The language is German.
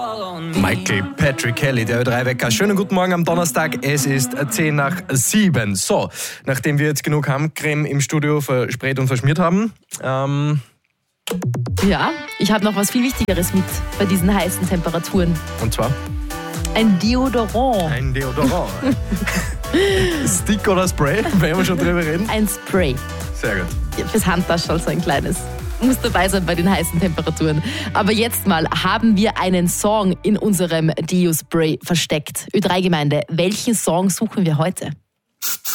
Michael Patrick Kelly, der Ö3-Wecker. Schönen guten Morgen am Donnerstag. Es ist 6:10. So, nachdem wir jetzt genug Handcreme im Studio versprayt und verschmiert haben. Ja, ich habe noch was viel Wichtigeres mit bei diesen heißen Temperaturen. Und zwar? Ein Deodorant. Ein Deodorant. Stick oder Spray, wenn wir schon drüber reden? Ein Spray. Sehr gut. Ja, fürs Handtaschel so ein kleines. Muss dabei sein bei den heißen Temperaturen. Aber jetzt mal haben wir einen Song in unserem Deo-Spray versteckt. Ö3-Gemeinde, welchen Song suchen wir heute?